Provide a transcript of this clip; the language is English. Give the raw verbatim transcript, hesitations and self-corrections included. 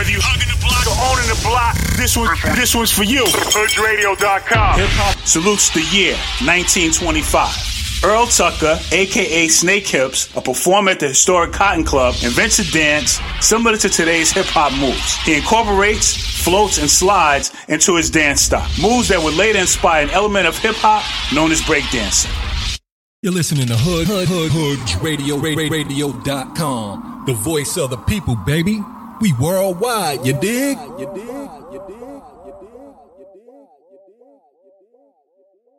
Whether you hugging the block or owning the block, this one, this one's for you. Hood Radio dot com. Hip Hop salutes the year nineteen twenty-five. Earl Tucker, a k a. Snake Hips, a performer at the historic Cotton Club, invents a dance similar to today's hip-hop moves. He incorporates, floats, and slides into his dance style, moves that would later inspire an element of hip-hop known as breakdancing. You're listening to Hood, Hood, Hood, Hood Radio, Radio dot com, the voice of the people, baby. We worldwide, you dig? You dig? You dig?